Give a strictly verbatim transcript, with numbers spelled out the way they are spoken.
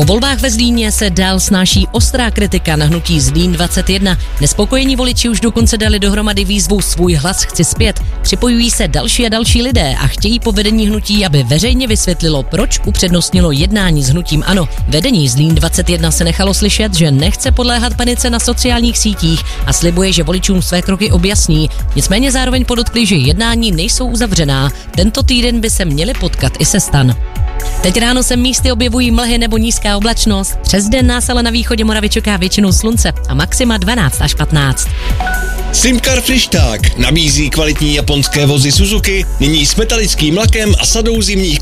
Po volbách ve Zlíně se dál snáší ostrá kritika na hnutí Zlín dvacet jedna. Nespokojení voliči už dokonce dali dohromady výzvu Svůj hlas chci zpět. Připojují se další a další lidé a chtějí po vedení hnutí, aby veřejně vysvětlilo, proč upřednostnilo jednání s hnutím ANO. Vedení Zlín dvacet jedna se nechalo slyšet, že nechce podléhat panice na sociálních sítích a slibuje, že voličům své kroky objasní. Nicméně zároveň podotkli, že jednání nejsou uzavřená. Tento týden by se měli potkat i se STAN. Teď ráno se místy objevují mlhy nebo nízká oblačnost. Přes den nás ale na východě Moravy čeká většinou slunce a maxima dvanáct až patnáct. Simcar Frišták nabízí kvalitní japonské vozy Suzuki, nyní s metalickým lakem a sadou zimních